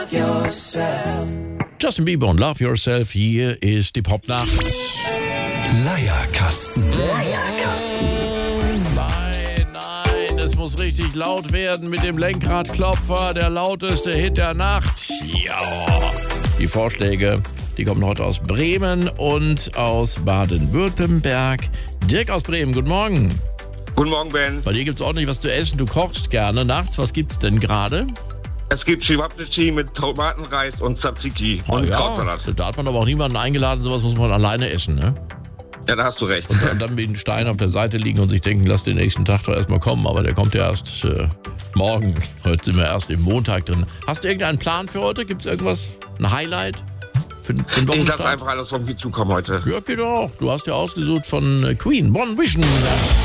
Justin Bieber und Love Yourself, hier ist die Popnacht. Leierkasten. Nein, es muss richtig laut werden mit dem Lenkradklopfer, der lauteste Hit der Nacht. Ja, die Vorschläge, die kommen heute aus Bremen und aus Baden-Württemberg. Dirk aus Bremen, guten Morgen. Guten Morgen, Ben. Bei dir gibt's ordentlich was zu essen, du kochst gerne nachts. Was gibt's denn gerade? Es gibt Chewabchichi mit Tomatenreis und Tzatziki und Krautsalat. Da hat man aber auch niemanden eingeladen, sowas muss man alleine essen, ne? Ja, da hast du recht. Und dann wie ein Stein auf der Seite liegen und sich denken, lass den nächsten Tag doch erstmal kommen, aber der kommt ja erst morgen. Heute sind wir erst im Montag drin. Hast du irgendeinen Plan für heute? Gibt's irgendwas, ein Highlight für den Wochenstart? Ich lasse einfach alles auf mich zukommen heute. Ja, geht doch. Du hast ja ausgesucht von Queen, One Vision.